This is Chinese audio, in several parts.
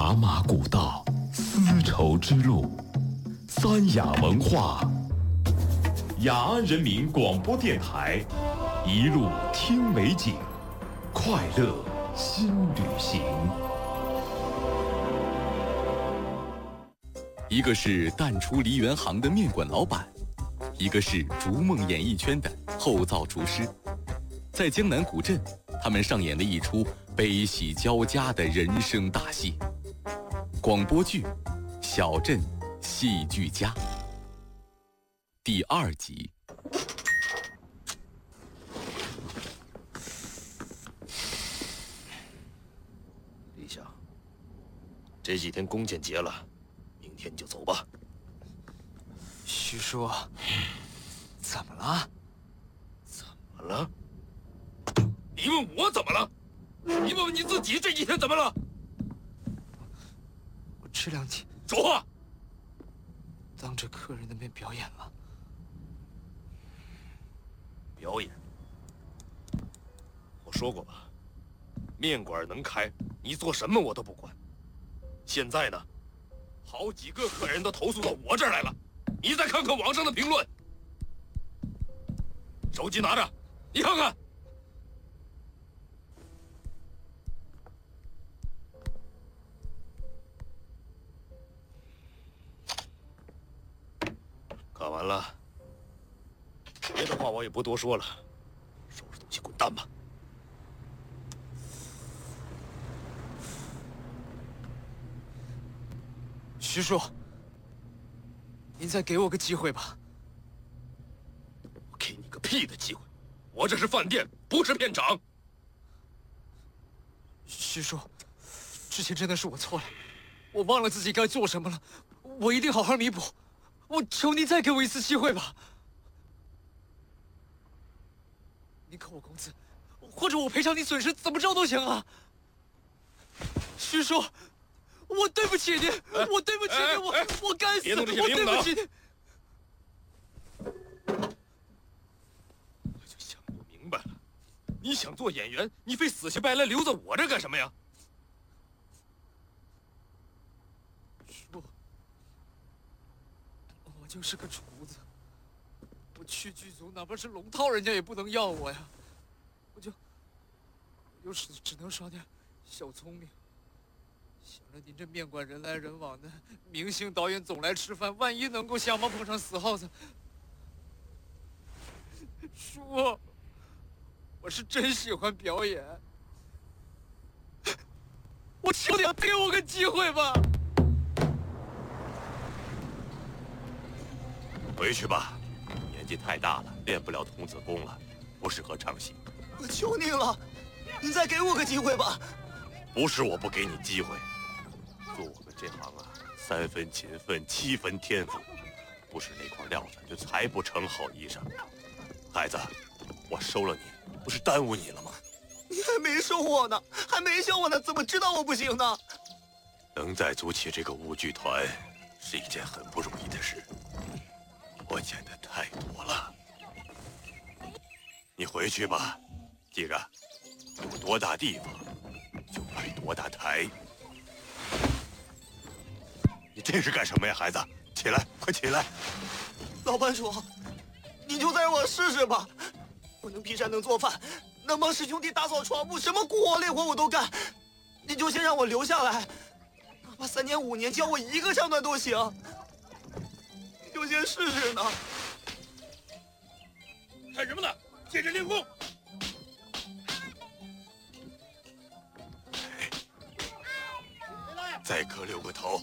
茶马古道，丝绸之路，三雅文化。雅安人民广播电台，一路听美景，快乐新旅行。 一个是淡出梨园行的面馆老板，一个是逐梦演艺圈的后灶厨师。在江南古镇，他们上演了一出悲喜交加的人生大戏。广播剧《小镇戏剧家》第2集。 李想，这几天弓箭节了，明天就走吧。 徐叔，怎么了？ 怎么了？你问我怎么了？你问问你自己，这几天怎么了？ 我这2天说话。 当着客人的面表演了。 表演？我说过吧，面馆能开，你做什么我都不管。现在呢，好几个客人都投诉到我这儿来了，你再看看网上的评论。手机拿着，你看看。看完了，别的话我也不多说了，收拾东西滚蛋吧。 徐叔，您再给我个机会吧。 我给你个屁的机会！我这是饭店，不是片场。 徐叔，之前真的是我错了，我忘了自己该做什么了，我一定好好弥补。我求您再给我一次机会吧。您扣我工资，或者我赔偿你损失，怎么着都行啊。徐叔，我对不起您，我对不起您，我该死，我对不起您。 我就想不明白了，你想做演员，你非死乞白赖留在我这干什么呀？ 叔，我就是个厨子，我去剧组，哪怕是龙套，人家也不能要我呀。我有时只能耍点小聪明。想着您这面馆人来人往的，明星导演总来吃饭，万一能够瞎忙碰上死耗子，叔，我是真喜欢表演，我求你给我个机会吧。 回去吧，年纪太大了，练不了童子功了，不适合唱戏。 我求您了，您再给我个机会吧。 不是我不给你机会，做我们这行啊，3分勤奋，7分天赋，不是那块料子就裁不成好衣裳。孩子，我收了你，不是耽误你了吗？ 你还没收我呢，还没教我呢，怎么知道我不行呢？ 能再组起这个舞剧团，是一件很不容易的事。我见的太多了。你回去吧，记着，有多大地方就摆多大台。你这是干什么呀，孩子？起来，快起来！ 老班主，你就再让我试试吧。我能劈山，能做饭，能帮师兄弟打扫床铺，什么苦活累活我都干。你就先让我留下来，哪怕3年5年，教我1个唱段都行。你就先试试呢。 看什么呢？接着练功。再磕6个头。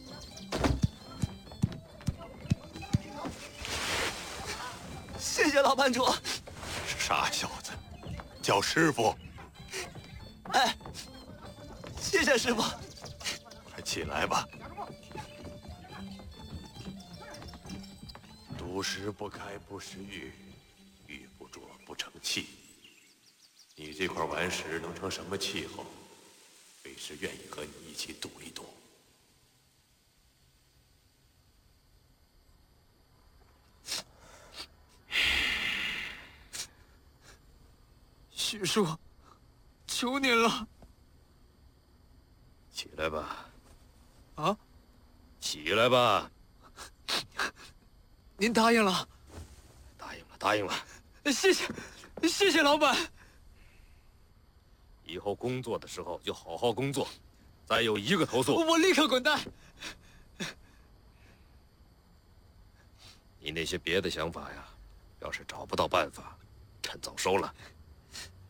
谢谢老班主。 傻小子，叫师傅。 哎，谢谢师傅。 快起来吧。独食不开不食欲，玉不琢不成器。你这块顽石能成什么气候？为师愿意和你一起赌一赌。 徐叔，求您了。 起来吧， 啊？ 起来吧！ 您答应了？ 答应了，答应了。 谢谢，谢谢老板。 以后工作的时候就好好工作，再有一个投诉， 我立刻滚蛋。 你那些别的想法呀，要是找不到办法，趁早收了。